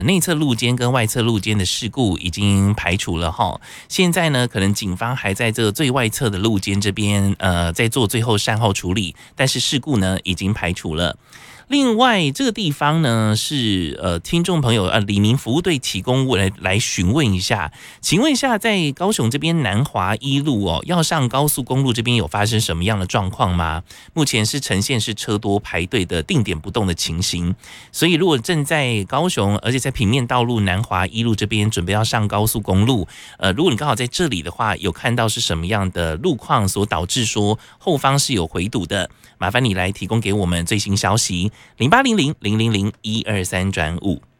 内侧路肩跟外侧路肩的事故已经排除了哈，现在呢，可能警方还在这最外侧的路肩这边，在做最后善后处理，但是事故呢已经排除了。另外，这个地方呢是听众朋友李明服务队起公务来询问一下，请问一下，在高雄这边南华一路要上高速公路这边有发生什么样的状况吗？目前是呈现是车多排队的定点不动的情形，所以如果正在高雄，而且在平面道路南华一路这边准备要上高速公路，如果你刚好在这里的话，有看到是什么样的路况所导致说后方是有回堵的，麻烦你来提供给我们最新消息。0800-000-123-5